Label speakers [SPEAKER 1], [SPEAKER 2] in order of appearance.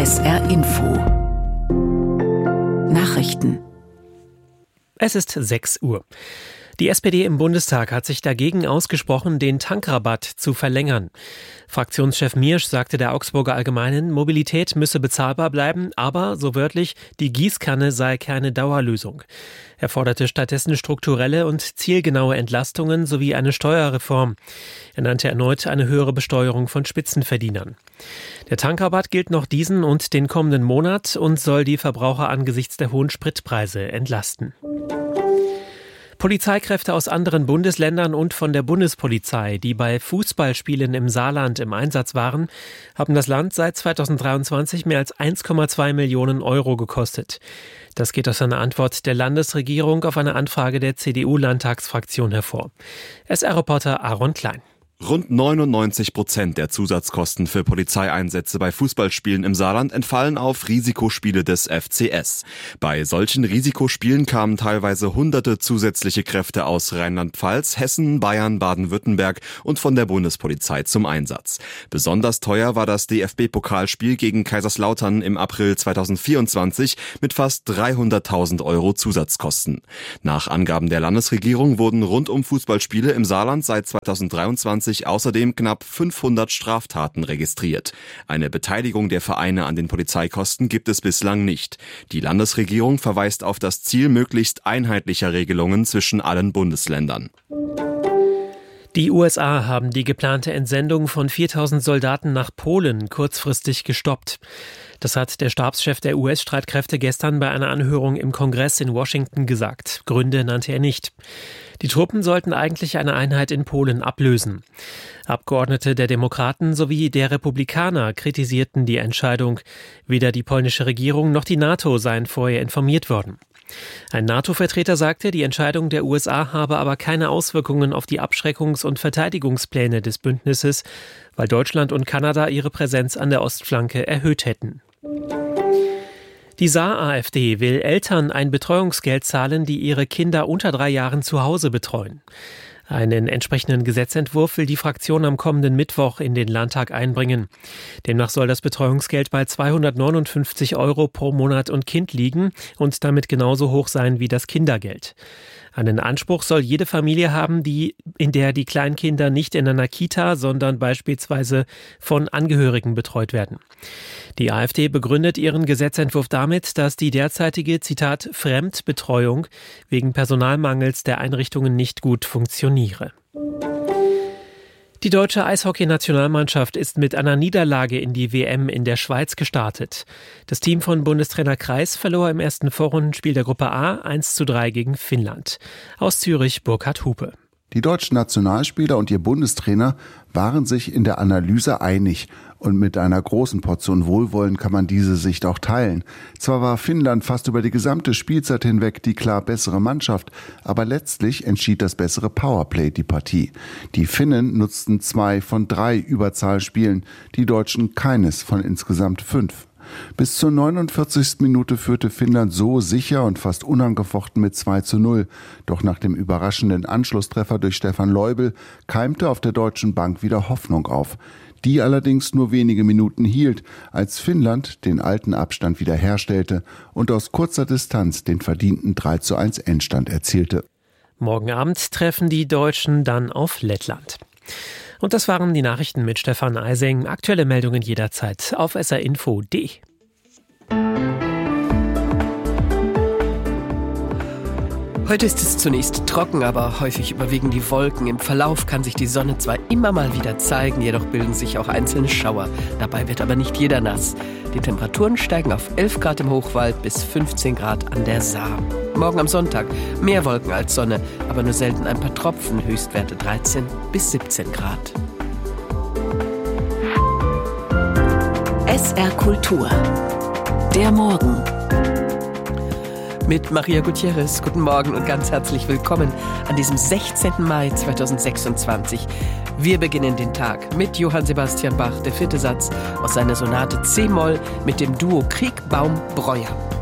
[SPEAKER 1] SR Info Nachrichten.
[SPEAKER 2] Es ist 6 Uhr. Die SPD im Bundestag hat sich dagegen ausgesprochen, den Tankrabatt zu verlängern. Fraktionschef Miersch sagte der Augsburger Allgemeinen, Mobilität müsse bezahlbar bleiben, aber, so wörtlich, die Gießkanne sei keine Dauerlösung. Er forderte stattdessen strukturelle und zielgenaue Entlastungen sowie eine Steuerreform. Er nannte erneut eine höhere Besteuerung von Spitzenverdienern. Der Tankrabatt gilt noch diesen und den kommenden Monat und soll die Verbraucher angesichts der hohen Spritpreise entlasten. Polizeikräfte aus anderen Bundesländern und von der Bundespolizei, die bei Fußballspielen im Saarland im Einsatz waren, haben das Land seit 2023 mehr als 1,2 Millionen Euro gekostet. Das geht aus einer Antwort der Landesregierung auf eine Anfrage der CDU-Landtagsfraktion hervor. SR-Reporter Aaron Klein.
[SPEAKER 3] Rund 99% der Zusatzkosten für Polizeieinsätze bei Fußballspielen im Saarland entfallen auf Risikospiele des FCS. Bei solchen Risikospielen kamen teilweise hunderte zusätzliche Kräfte aus Rheinland-Pfalz, Hessen, Bayern, Baden-Württemberg und von der Bundespolizei zum Einsatz. Besonders teuer war das DFB-Pokalspiel gegen Kaiserslautern im April 2024 mit fast 300.000 Euro Zusatzkosten. Nach Angaben der Landesregierung wurden rund um Fußballspiele im Saarland seit 2023 außerdem knapp 500 Straftaten registriert. Eine Beteiligung der Vereine an den Polizeikosten gibt es bislang nicht. Die Landesregierung verweist auf das Ziel möglichst einheitlicher Regelungen zwischen allen Bundesländern.
[SPEAKER 2] Die USA haben die geplante Entsendung von 4.000 Soldaten nach Polen kurzfristig gestoppt. Das hat der Stabschef der US-Streitkräfte gestern bei einer Anhörung im Kongress in Washington gesagt. Gründe nannte er nicht. Die Truppen sollten eigentlich eine Einheit in Polen ablösen. Abgeordnete der Demokraten sowie der Republikaner kritisierten die Entscheidung. Weder die polnische Regierung noch die NATO seien vorher informiert worden. Ein NATO-Vertreter sagte, die Entscheidung der USA habe aber keine Auswirkungen auf die Abschreckungs- und Verteidigungspläne des Bündnisses, weil Deutschland und Kanada ihre Präsenz an der Ostflanke erhöht hätten. Die Saar-AfD will Eltern ein Betreuungsgeld zahlen, die ihre Kinder unter 3 Jahren zu Hause betreuen. Einen entsprechenden Gesetzentwurf will die Fraktion am kommenden Mittwoch in den Landtag einbringen. Demnach soll das Betreuungsgeld bei 259 Euro pro Monat und Kind liegen und damit genauso hoch sein wie das Kindergeld. Einen Anspruch soll jede Familie haben, in der die Kleinkinder nicht in einer Kita, sondern beispielsweise von Angehörigen betreut werden. Die AfD begründet ihren Gesetzentwurf damit, dass die derzeitige, Zitat, Fremdbetreuung wegen Personalmangels der Einrichtungen nicht gut funktioniere. Die deutsche Eishockey-Nationalmannschaft ist mit einer Niederlage in die WM in der Schweiz gestartet. Das Team von Bundestrainer Kreis verlor im ersten Vorrundenspiel der Gruppe A 1:3 gegen Finnland. Aus Zürich Burkhard Hupe.
[SPEAKER 4] Die deutschen Nationalspieler und ihr Bundestrainer waren sich in der Analyse einig. Und mit einer großen Portion Wohlwollen kann man diese Sicht auch teilen. Zwar war Finnland fast über die gesamte Spielzeit hinweg die klar bessere Mannschaft, aber letztlich entschied das bessere Powerplay die Partie. Die Finnen nutzten 2 von 3 Überzahlspielen, die Deutschen keines von insgesamt 5. Bis zur 49. Minute führte Finnland so sicher und fast unangefochten mit 2:0. Doch nach dem überraschenden Anschlusstreffer durch Stefan Leubel keimte auf der deutschen Bank wieder Hoffnung auf. Die allerdings nur wenige Minuten hielt, als Finnland den alten Abstand wiederherstellte und aus kurzer Distanz den verdienten 3:1 Endstand erzielte.
[SPEAKER 2] Morgen Abend treffen die Deutschen dann auf Lettland. Und das waren die Nachrichten mit Stefan Eising. Aktuelle Meldungen jederzeit auf srinfo.de.
[SPEAKER 5] Heute ist es zunächst trocken, aber häufig überwiegen die Wolken. Im Verlauf kann sich die Sonne zwar immer mal wieder zeigen, jedoch bilden sich auch einzelne Schauer. Dabei wird aber nicht jeder nass. Die Temperaturen steigen auf 11 Grad im Hochwald bis 15 Grad an der Saar. Morgen am Sonntag mehr Wolken als Sonne, aber nur selten ein paar Tropfen, Höchstwerte 13 bis 17 Grad.
[SPEAKER 1] SR Kultur. Der Morgen.
[SPEAKER 5] Mit Maria Gutierrez. Guten Morgen und ganz herzlich willkommen an diesem 16. Mai 2026. Wir beginnen den Tag mit Johann Sebastian Bach, der 4. Satz aus seiner Sonate C-Moll mit dem Duo Kriegbaum-Breuer.